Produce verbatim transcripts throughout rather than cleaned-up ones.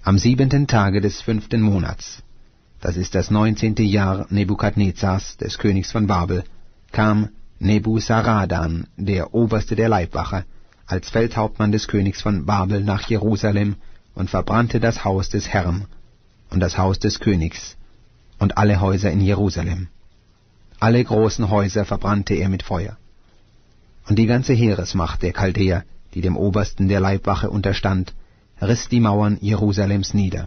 Am siebenten Tage des fünften Monats, das ist das neunzehnte Jahr Nebukadnezars, des Königs von Babel, kam Nebuzaradan, der Oberste der Leibwache, als Feldhauptmann des Königs von Babel nach Jerusalem und verbrannte das Haus des Herrn und das Haus des Königs und alle Häuser in Jerusalem. Alle großen Häuser verbrannte er mit Feuer. Und die ganze Heeresmacht der Chaldäer, die dem Obersten der Leibwache unterstand, riss die Mauern Jerusalems nieder.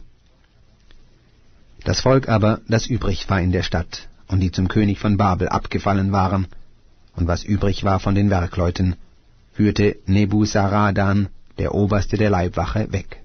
Das Volk aber, das übrig war in der Stadt, und die zum König von Babel abgefallen waren, und was übrig war von den Werkleuten, führte Nebuzaradan, der Oberste der Leibwache, weg.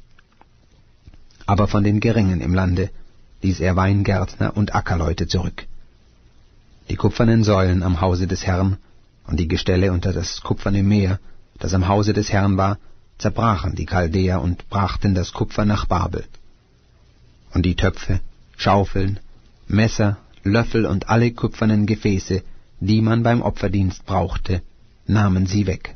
Aber von den Geringen im Lande ließ er Weingärtner und Ackerleute zurück. Die kupfernen Säulen am Hause des Herrn und die Gestelle unter das kupferne Meer, das am Hause des Herrn war, zerbrachen die Chaldäer und brachten das Kupfer nach Babel. Und die Töpfe, Schaufeln, Messer, Löffel und alle kupfernen Gefäße, die man beim Opferdienst brauchte, nahmen sie weg.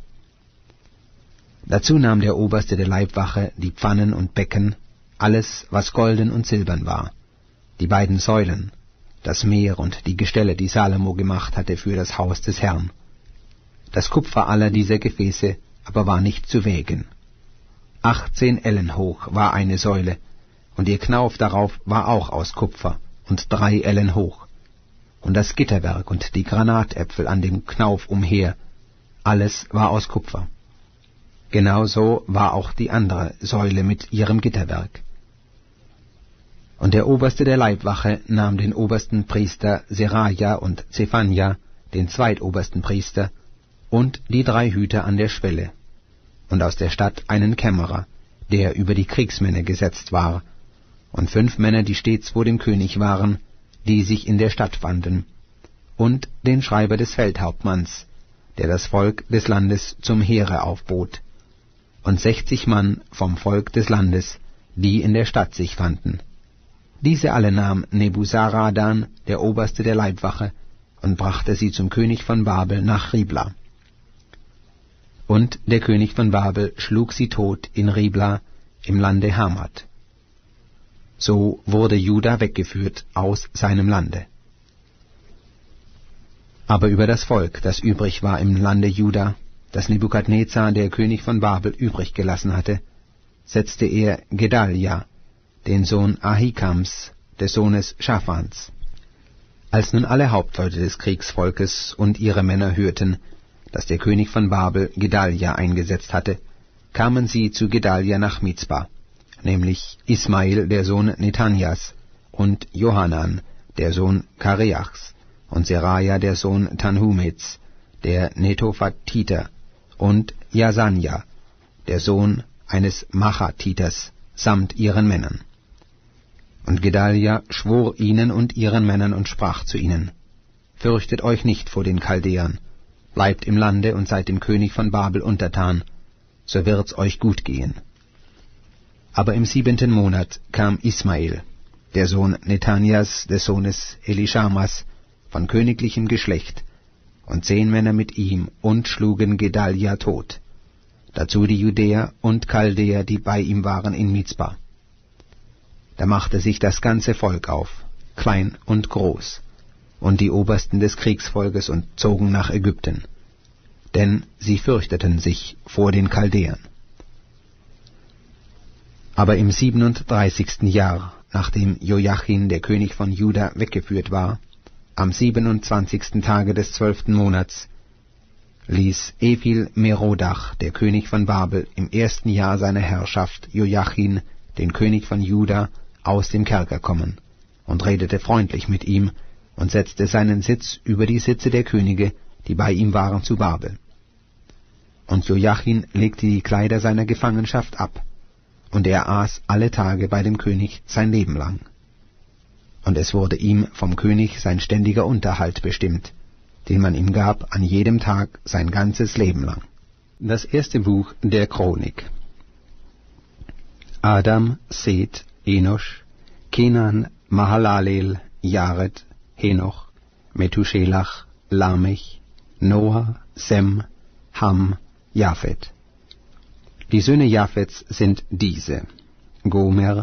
Dazu nahm der Oberste der Leibwache die Pfannen und Becken, alles, was golden und silbern war, die beiden Säulen, das Meer und die Gestelle, die Salomo gemacht hatte für das Haus des Herrn. Das Kupfer aller dieser Gefäße aber war nicht zu wägen. Achtzehn Ellen hoch war eine Säule, und ihr Knauf darauf war auch aus Kupfer, und drei Ellen hoch. Und das Gitterwerk und die Granatäpfel an dem Knauf umher, alles war aus Kupfer. Genauso war auch die andere Säule mit ihrem Gitterwerk. Und der Oberste der Leibwache nahm den obersten Priester Seraja und Zephania, den zweitobersten Priester, und die drei Hüter an der Schwelle, und aus der Stadt einen Kämmerer, der über die Kriegsmänner gesetzt war, und fünf Männer, die stets vor dem König waren, die sich in der Stadt fanden, und den Schreiber des Feldhauptmanns, der das Volk des Landes zum Heere aufbot, und sechzig Mann vom Volk des Landes, die in der Stadt sich fanden. Diese alle nahm Nebuzaradan, der Oberste der Leibwache, und brachte sie zum König von Babel nach Ribla. Und der König von Babel schlug sie tot in Ribla im Lande Hamat. So wurde Juda weggeführt aus seinem Lande. Aber über das Volk, das übrig war im Lande Juda, das Nebukadnezar, der König von Babel, übrig gelassen hatte, setzte er Gedalia, den Sohn Ahikams, des Sohnes Schaphans. Als nun alle Hauptleute des Kriegsvolkes und ihre Männer hörten, dass der König von Babel Gedalia eingesetzt hatte, kamen sie zu Gedalia nach Mizpa, nämlich Ismael, der Sohn Netanias, und Johanan, der Sohn Kareachs, und Seraja, der Sohn Tanhumets, der Netophatiter, und Jasanja, der Sohn eines Machatiters, samt ihren Männern. Und Gedalia schwor ihnen und ihren Männern und sprach zu ihnen: Fürchtet euch nicht vor den Chaldäern, bleibt im Lande und seid dem König von Babel untertan, so wird's euch gut gehen. Aber im siebenten Monat kam Ismael, der Sohn Netanias, des Sohnes Elischamas, von königlichem Geschlecht, und zehn Männer mit ihm, und schlugen Gedalia tot, dazu die Judäer und Chaldäer, die bei ihm waren in Mizpa. Da machte sich das ganze Volk auf, klein und groß, und die Obersten des Kriegsvolkes, und zogen nach Ägypten, denn sie fürchteten sich vor den Chaldäern. Aber im siebenunddreißigsten Jahr, nachdem Joachim, der König von Juda, weggeführt war, am siebenundzwanzigsten Tage des zwölften Monats, ließ Evil-Merodach, der König von Babel, im ersten Jahr seiner Herrschaft Joachim, den König von Juda, aus dem Kerker kommen, und redete freundlich mit ihm, und setzte seinen Sitz über die Sitze der Könige, die bei ihm waren, zu Babel. Und Joachim legte die Kleider seiner Gefangenschaft ab, und er aß alle Tage bei dem König sein Leben lang. Und es wurde ihm vom König sein ständiger Unterhalt bestimmt, den man ihm gab an jedem Tag sein ganzes Leben lang. Das erste Buch der Chronik. Adam, Seth, Enosch, Kenan, Mahalalel, Jared, Henoch, Methuselach, Lamech, Noah, Sem, Ham, Japhet. Die Söhne Japhets sind diese: Gomer,